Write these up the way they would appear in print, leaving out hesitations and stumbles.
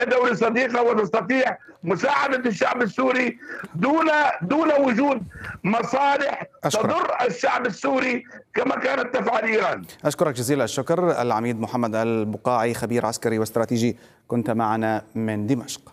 دولة صديقة ونستطيع مساعدة الشعب السوري دون وجود مصالح تضر الشعب السوري كما كانت تفعل إيران. أشكرك جزيل الشكر العميد محمد البقاعي، خبير عسكري واستراتيجي، كنت معنا من دمشق.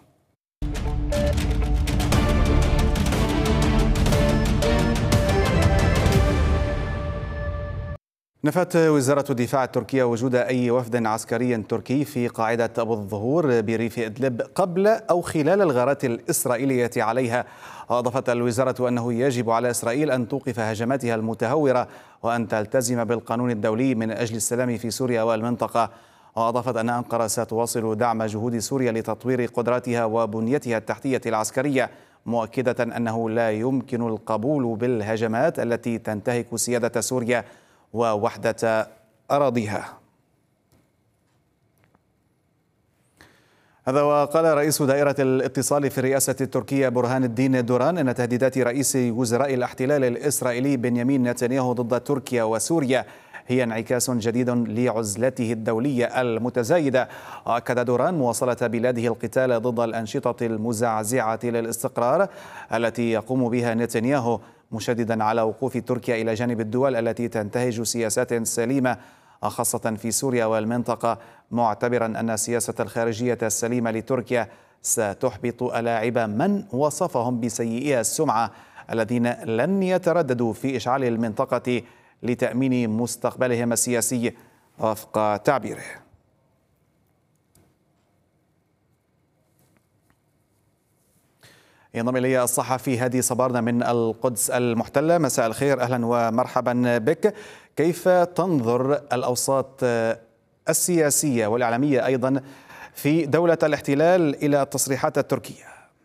نفت وزارة الدفاع التركية وجود أي وفد عسكري تركي في قاعدة أبو الظهور بريف إدلب قبل أو خلال الغارات الإسرائيلية عليها. أضافت الوزارة أنه يجب على إسرائيل أن توقف هجماتها المتهورة وأن تلتزم بالقانون الدولي من أجل السلام في سوريا والمنطقة. وأضافت أن أنقرة ستواصل دعم جهود سوريا لتطوير قدراتها وبنيتها التحتية العسكرية، مؤكدة أنه لا يمكن القبول بالهجمات التي تنتهك سيادة سوريا ووحدة أراضيها. هذا وقال رئيس دائرة الاتصال في الرئاسة التركية برهان الدين دوران أن تهديدات رئيس وزراء الاحتلال الإسرائيلي بنيامين نتنياهو ضد تركيا وسوريا هي انعكاس جديد لعزلته الدولية المتزايدة. أكد دوران مواصلة بلاده القتال ضد الأنشطة المزعزعة للاستقرار التي يقوم بها نتنياهو، مشددا على وقوف تركيا إلى جانب الدول التي تنتهج سياسات سليمة خاصة في سوريا والمنطقة، معتبرا أن السياسة الخارجية السليمة لتركيا ستحبط ألاعب من وصفهم بسيئي السمعة الذين لن يترددوا في إشعال المنطقة لتأمين مستقبلهم السياسي وفق تعبيره. ينضم إلي الصحفي هادي صبارنا من القدس المحتلة. مساء الخير، أهلا ومرحبا بك. كيف تنظر الأوساط السياسية والإعلامية أيضا في دولة الاحتلال إلى التصريحات التركية؟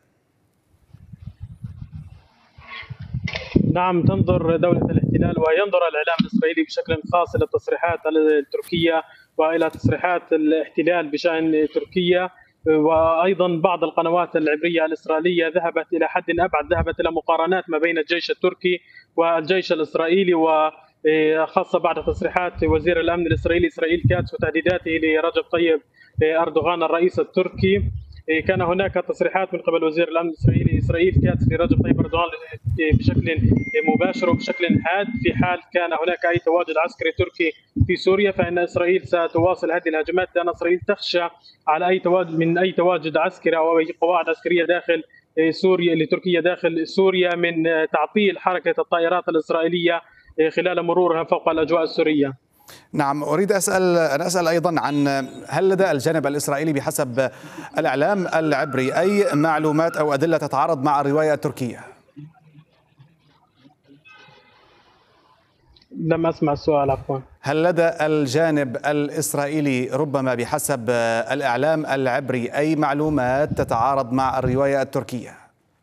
نعم، تنظر دولة الاحتلال وينظر الإعلام الإسرائيلي بشكل خاص إلى التصريحات التركية وإلى تصريحات الاحتلال بشأن تركيا، وأيضا بعض القنوات العبرية الإسرائيلية ذهبت إلى حد أبعد، ذهبت إلى مقارنات ما بين الجيش التركي والجيش الإسرائيلي، وخاصة بعد تصريحات وزير الأمن الإسرائيلي إسرائيل كاتس وتهديداته لرجب طيب أردوغان الرئيس التركي. كان هناك تصريحات من قبل وزير الأمن الإسرائيلي إسرائيل كاتس لرجب طيب أردوغان بشكل مباشر وبشكل حاد في حال كان هناك أي تواجد عسكري تركي في سوريا، فإن إسرائيل ستواصل هذه الهجمات، لأن إسرائيل تخشى على أي تواجد عسكري أو أي قواعد عسكرية داخل سوريا لتركيا داخل سوريا من تعطيل حركة الطائرات الإسرائيلية خلال مرورها فوق الأجواء السورية. نعم، أريد أن أسأل أيضا عن هل لدى الجانب الإسرائيلي بحسب الإعلام العبري أي معلومات أو أدلة تتعارض مع الرواية التركية؟ لم أسمع السؤال، عفوا. هل لدى الجانب الإسرائيلي ربما بحسب الإعلام العبري أي معلومات تتعارض مع الرواية التركية؟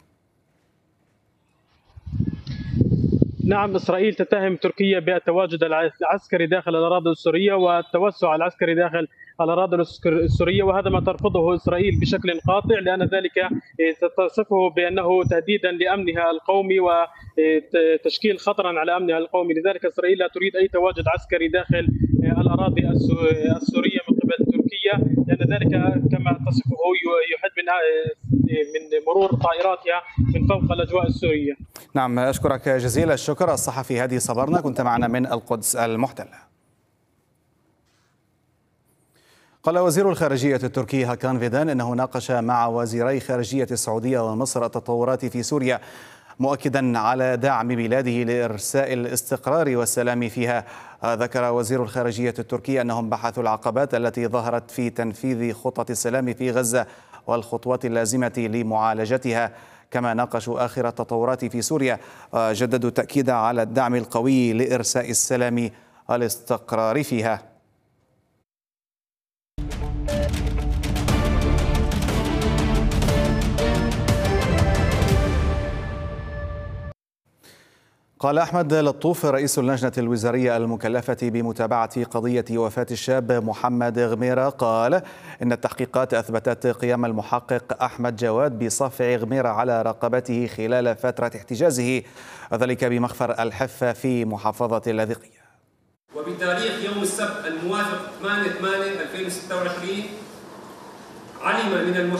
نعم، إسرائيل تتهم تركيا بالتواجد العسكري داخل الأراضي السورية والتوسع العسكري داخل الأراضي السورية، وهذا ما ترفضه إسرائيل بشكل قاطع، لأن ذلك تصفه بأنه تهديدا لأمنها القومي وتشكيل خطرا على أمنها القومي. لذلك إسرائيل لا تريد أي تواجد عسكري داخل الأراضي السورية من قبل تركيا، لأن ذلك كما تصفه يحد من مرور طائراتها من فوق الأجواء السورية. نعم، أشكرك جزيل الشكر الصحفي هادي صبرنا، كنت معنا من القدس المحتلة. قال وزير الخارجية التركي هاكان فيدان أنه ناقش مع وزيري خارجية السعودية ومصر التطورات في سوريا، مؤكدا على دعم بلاده لإرساء الاستقرار والسلام فيها. ذكر وزير الخارجية التركي أنهم بحثوا العقبات التي ظهرت في تنفيذ خطة السلام في غزة والخطوات اللازمة لمعالجتها، كما ناقشوا آخر التطورات في سوريا، جددوا التأكيد على الدعم القوي لإرساء السلام والاستقرار فيها. قال أحمد لطوف رئيس اللجنة الوزارية المكلفة بمتابعة قضية وفاة الشاب محمد غميرة، قال إن التحقيقات أثبتت قيام المحقق أحمد جواد بصفع غميرة على رقبته خلال فترة احتجازه، وذلك بمخفر الحفة في محافظة اللاذقية. وبتاريخ يوم السبت الموافق 8/8/2026 علم من